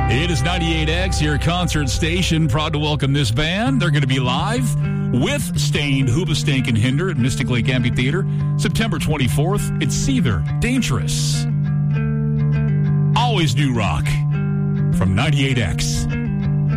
It is 98X, your concert station. Proud to welcome this band. They're going to be live with Stained, Hoobastank, and Hinder at Mystic Lake Amphitheater, September 24th. It's Seether, Dangerous. Always new rock from 98X.